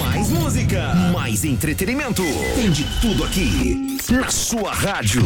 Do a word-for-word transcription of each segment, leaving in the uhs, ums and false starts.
Mais música, mais entretenimento. Tem de tudo aqui na sua rádio.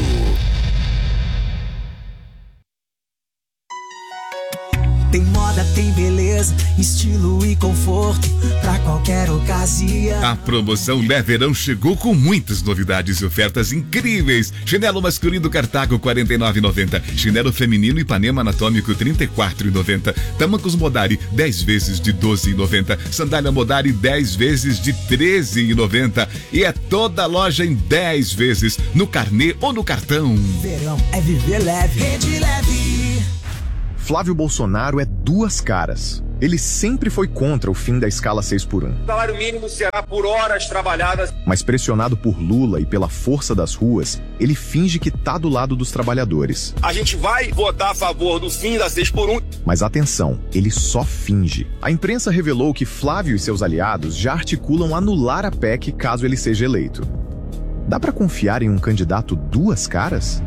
Tem moda, tem beleza, estilo e conforto pra qualquer ocasião. A promoção Lé Verão chegou com muitas novidades e ofertas incríveis. Chinelo masculino Cartago quarenta e nove reais e noventa centavos. Chinelo feminino Ipanema Anatômico trinta e quatro reais e noventa centavos. Tamancos Modari dez vezes de doze reais e noventa centavos. Sandália Modari dez vezes de treze reais e noventa centavos. E é toda a loja em dez vezes no carnê ou no cartão. Verão é viver leve. Rede Leve. Flávio Bolsonaro é duas caras. Ele sempre foi contra o fim da escala seis por um. O salário mínimo será por horas trabalhadas. Mas pressionado por Lula e pela força das ruas, ele finge que tá do lado dos trabalhadores. A gente vai votar a favor do fim da seis por um. Mas atenção, ele só finge. A imprensa revelou que Flávio e seus aliados já articulam anular a P E C caso ele seja eleito. Dá pra confiar em um candidato duas caras?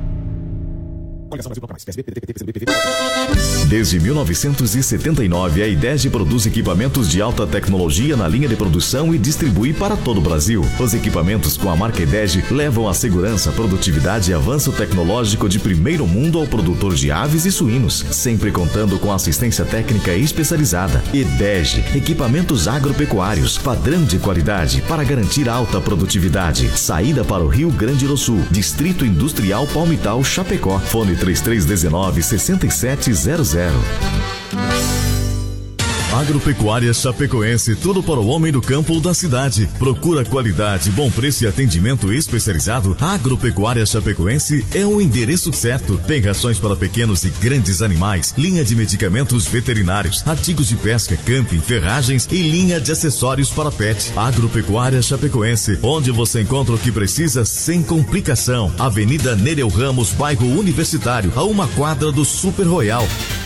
Desde mil novecentos e setenta e nove, a IDEG produz equipamentos de alta tecnologia na linha de produção e distribui para todo o Brasil. Os equipamentos com a marca IDEG levam a segurança, produtividade e avanço tecnológico de primeiro mundo ao produtor de aves e suínos, sempre contando com assistência técnica especializada. IDEG, equipamentos agropecuários, padrão de qualidade para garantir alta produtividade. Saída para o Rio Grande do Sul, Distrito Industrial Palmital, Chapecó. Fone três três um nove, seis sete zero zero. Agropecuária Chapecoense, tudo para o homem do campo ou da cidade. Procura qualidade, bom preço e atendimento especializado. Agropecuária Chapecoense é o endereço certo. Tem rações para pequenos e grandes animais, linha de medicamentos veterinários, artigos de pesca, camping, ferragens e linha de acessórios para pet. Agropecuária Chapecoense, onde você encontra o que precisa sem complicação. Avenida Nereu Ramos, bairro Universitário, a uma quadra do Super Royal.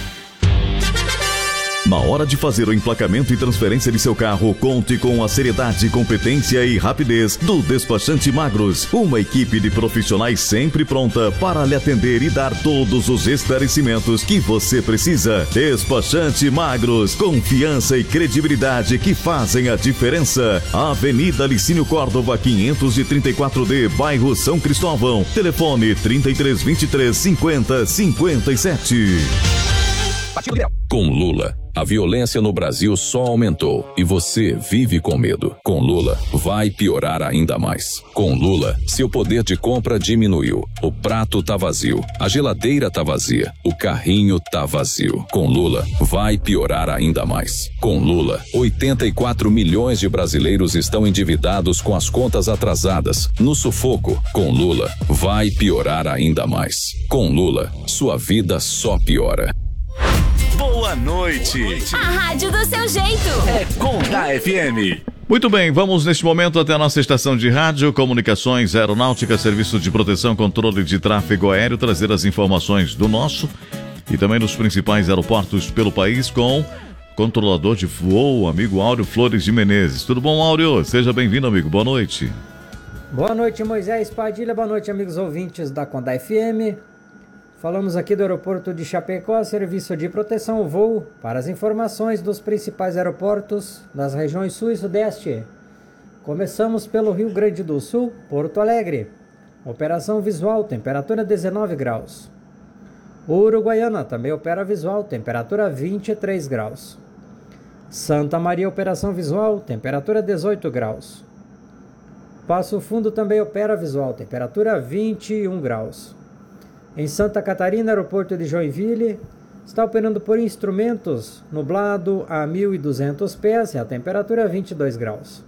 Na hora de fazer o emplacamento e transferência de seu carro, conte com a seriedade, competência e rapidez do Despachante Magros. Uma equipe de profissionais sempre pronta para lhe atender e dar todos os esclarecimentos que você precisa. Despachante Magros, confiança e credibilidade que fazem a diferença. Avenida Licínio Córdova, quinhentos e trinta e quatro D, bairro São Cristóvão. Telefone trinta e três, vinte e três, cinquenta, cinquenta e sete. Com Lula, a violência no Brasil só aumentou e você vive com medo. Com Lula, vai piorar ainda mais. Com Lula, seu poder de compra diminuiu. O prato tá vazio, a geladeira tá vazia, o carrinho tá vazio. Com Lula, vai piorar ainda mais. Com Lula, oitenta e quatro milhões de brasileiros estão endividados com as contas atrasadas, no sufoco. Com Lula, vai piorar ainda mais. Com Lula, sua vida só piora. Boa noite. A rádio do seu jeito. É Conda F M. Muito bem, vamos neste momento até a nossa estação de rádio, comunicações, aeronáutica, serviço de proteção, controle de tráfego aéreo, trazer as informações do nosso e também dos principais aeroportos pelo país com controlador de voo, amigo Áureo Flores de Menezes. Tudo bom, Áureo? Seja bem-vindo, amigo. Boa noite. Boa noite, Moisés Padilha. Boa noite, amigos ouvintes da Conda F M. Falamos aqui do aeroporto de Chapecó, serviço de proteção ao voo, para as informações dos principais aeroportos das regiões sul e sudeste. Começamos pelo Rio Grande do Sul, Porto Alegre. Operação visual, temperatura dezenove graus. Uruguaiana também opera visual, temperatura vinte e três graus. Santa Maria, operação visual, temperatura dezoito graus. Passo Fundo também opera visual, temperatura vinte e um graus. Em Santa Catarina, aeroporto de Joinville, está operando por instrumentos, nublado a mil e duzentos pés e a temperatura vinte e dois graus.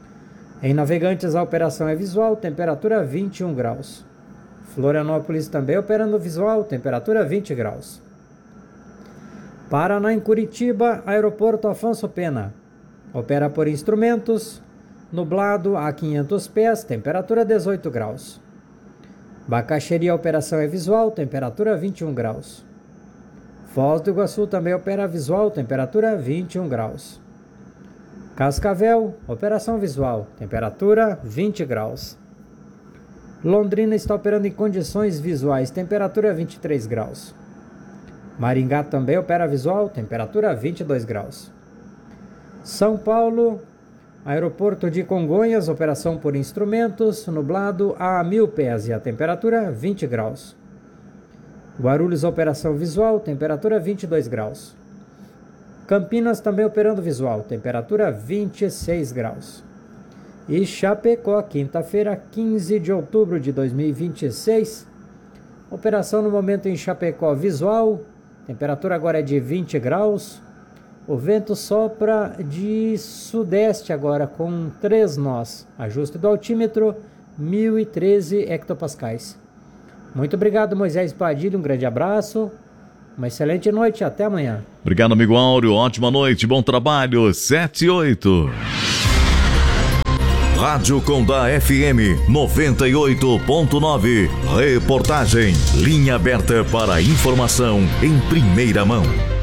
Em Navegantes, a operação é visual, temperatura vinte e um graus. Florianópolis também operando visual, temperatura vinte graus. Paraná, em Curitiba, aeroporto Afonso Pena, opera por instrumentos, nublado a quinhentos pés, temperatura dezoito graus. Bacaxeria, a operação é visual, temperatura vinte e um graus. Foz do Iguaçu também opera visual, temperatura vinte e um graus. Cascavel, operação visual, temperatura vinte graus. Londrina está operando em condições visuais, temperatura vinte e três graus. Maringá também opera visual, temperatura vinte e dois graus. São Paulo, Aeroporto de Congonhas, operação por instrumentos, nublado a mil pés e a temperatura vinte graus. Guarulhos, operação visual, temperatura vinte e dois graus. Campinas também operando visual, temperatura vinte e seis graus. E Chapecó, quinta-feira, quinze de outubro de dois mil e vinte e seis, operação no momento em Chapecó visual, temperatura agora é de vinte graus. O vento sopra de sudeste agora com três nós. Ajuste do altímetro, mil e treze hectopascais. Muito obrigado, Moisés Padilha. Um grande abraço. Uma excelente noite. Até amanhã. Obrigado, amigo Áureo. Ótima noite. Bom trabalho. sete e oito. Rádio Condá F M noventa e oito ponto nove. Reportagem. Linha aberta para informação em primeira mão.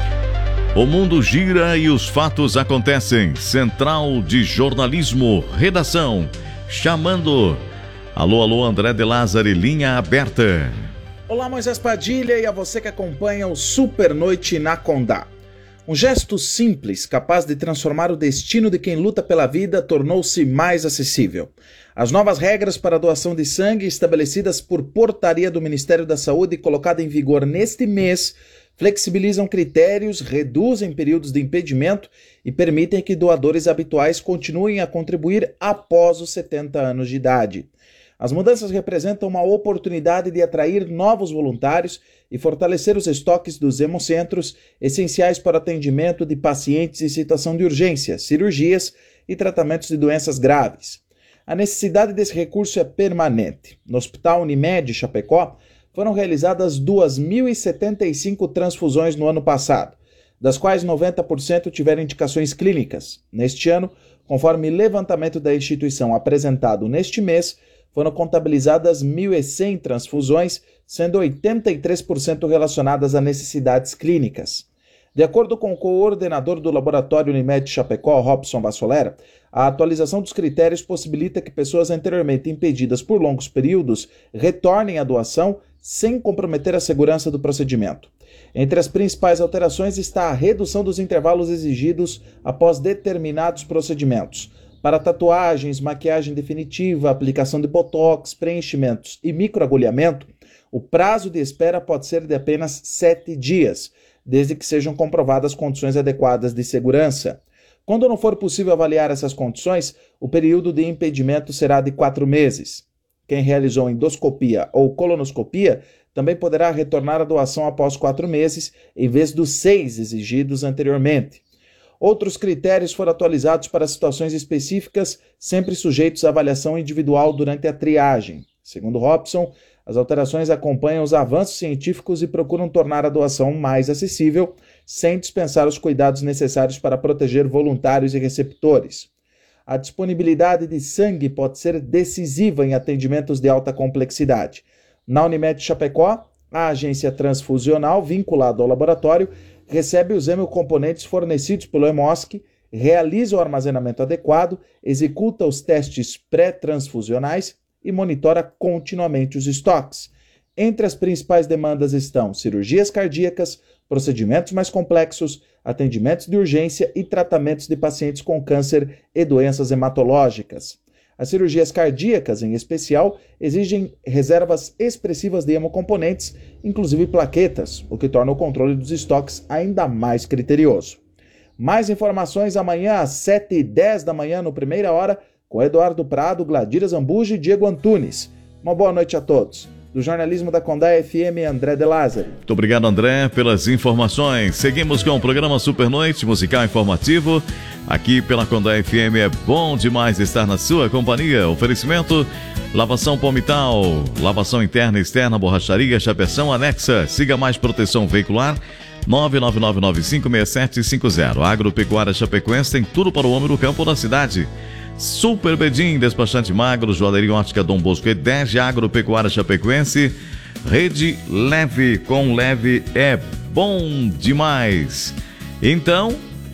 O mundo gira e os fatos acontecem. Central de Jornalismo, redação, chamando. Alô, alô, André de Lázari, linha aberta. Olá, Moisés Padilha, e a você que acompanha o Super Noite na Condá. Um gesto simples, capaz de transformar o destino de quem luta pela vida, tornou-se mais acessível. As novas regras para a doação de sangue, estabelecidas por portaria do Ministério da Saúde e colocada em vigor neste mês, flexibilizam critérios, reduzem períodos de impedimento e permitem que doadores habituais continuem a contribuir após os setenta anos de idade. As mudanças representam uma oportunidade de atrair novos voluntários e fortalecer os estoques dos hemocentros, essenciais para o atendimento de pacientes em situação de urgência, cirurgias e tratamentos de doenças graves. A necessidade desse recurso é permanente. No Hospital Unimed Chapecó, foram realizadas duas mil e setenta e cinco transfusões no ano passado, das quais noventa por cento tiveram indicações clínicas. Neste ano, conforme levantamento da instituição apresentado neste mês, foram contabilizadas mil e cem transfusões, sendo oitenta e três por cento relacionadas a necessidades clínicas. De acordo com o coordenador do Laboratório Unimed Chapecó, Robson Vassolera, a atualização dos critérios possibilita que pessoas anteriormente impedidas por longos períodos retornem à doação sem comprometer a segurança do procedimento. Entre as principais alterações está a redução dos intervalos exigidos após determinados procedimentos. Para tatuagens, maquiagem definitiva, aplicação de botox, preenchimentos e microagulhamento, o prazo de espera pode ser de apenas sete dias, desde que sejam comprovadas condições adequadas de segurança. Quando não for possível avaliar essas condições, o período de impedimento será de quatro meses. Quem realizou endoscopia ou colonoscopia também poderá retornar à doação após quatro meses, em vez dos seis exigidos anteriormente. Outros critérios foram atualizados para situações específicas, sempre sujeitos à avaliação individual durante a triagem. Segundo Robson, as alterações acompanham os avanços científicos e procuram tornar a doação mais acessível, sem dispensar os cuidados necessários para proteger voluntários e receptores. A disponibilidade de sangue pode ser decisiva em atendimentos de alta complexidade. Na Unimed Chapecó, a agência transfusional, vinculada ao laboratório, recebe os hemocomponentes fornecidos pelo Hemosc, realiza o armazenamento adequado, executa os testes pré-transfusionais e monitora continuamente os estoques. Entre as principais demandas estão cirurgias cardíacas, procedimentos mais complexos, atendimentos de urgência e tratamentos de pacientes com câncer e doenças hematológicas. As cirurgias cardíacas, em especial, exigem reservas expressivas de hemocomponentes, inclusive plaquetas, o que torna o controle dos estoques ainda mais criterioso. Mais informações amanhã às sete e dez da manhã no Primeira Hora, com Eduardo Prado, Gladira Zambuja e Diego Antunes. Uma boa noite a todos. Do jornalismo da Condá F M, André de Lázari. Muito obrigado, André, pelas informações. Seguimos com o programa Super Noite, musical informativo. Aqui pela Condá F M é bom demais estar na sua companhia. Oferecimento, lavação Palmital, lavação interna e externa, borracharia, chapeção anexa. Siga mais proteção veicular. nove nove nove nove cinco seis sete cinco zero. Agropecuária Chapecoense tem tudo para o homem no campo da cidade. Super Bedim, despachante magro, joalheria ótica Dom Bosco e Dege, Agropecuária Chapecoense. Rede Leve, com Leve é bom demais. Então,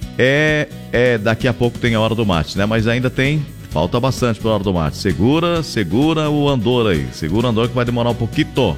é, é daqui a pouco tem a hora do mate, né? Mas ainda tem, falta bastante para a hora do mate. Segura, segura o andor aí. Segura o andor que vai demorar um pouquinho.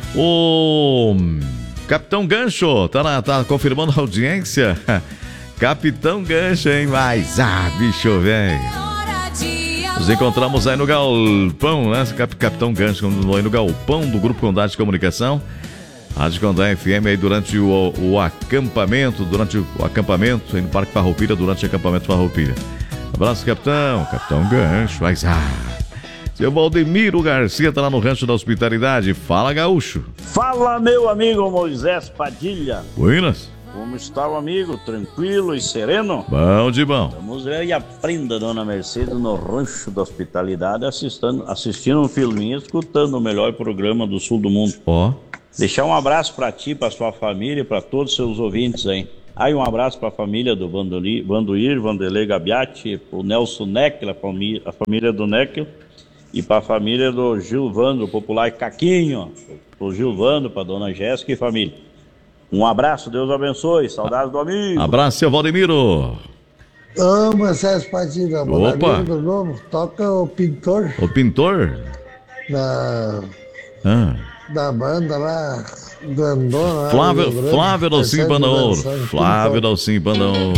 O Capitão Gancho, tá, na, tá confirmando a audiência? Capitão Gancho, hein? Mas, ah, bicho, velho. Nos encontramos aí no Galpão, né? Capitão Gancho, aí no Galpão do Grupo Condá de Comunicação. Rádio Condá F M aí durante o, o acampamento, durante o acampamento, aí no Parque Farroupilha, durante o acampamento Farroupilha. Abraço, capitão. Capitão Gancho. Mas, ah, seu Valdemiro Garcia tá lá no Rancho da Hospitalidade. Fala, gaúcho. Fala, meu amigo Moisés Padilha. Buenas. Como está o amigo? Tranquilo e sereno? Bom de bom. Vamos ver e aprenda, dona Mercedes, no Rancho da Hospitalidade, assistindo, assistindo um filminho, escutando o melhor programa do sul do mundo. Ó. Oh. Deixar um abraço para ti, para sua família e para todos os seus ouvintes aí. Aí um abraço para a família do Vanduir, Vanduir Vanderlei Gabiati, o Nelson Neckel, a família, a família do Neckel, e para a família do Gilvando, o popular Caquinho, o Gilvando, para dona Jéssica e família. Um abraço, Deus abençoe, saudades do amigo. Abraço, seu Valdemiro. Ô, Moisés Padilha, opa, do novo, toca o Pintor. O Pintor? Na... Ah. Da banda lá, grandona. Flávio, grande, Flávio Dalcin Banda Ouro. Flávio Dalcin Banda Ouro.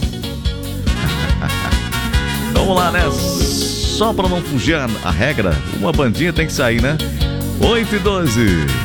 Vamos lá, né? Só pra não fugir a, a regra, uma bandinha tem que sair, né? oito e doze.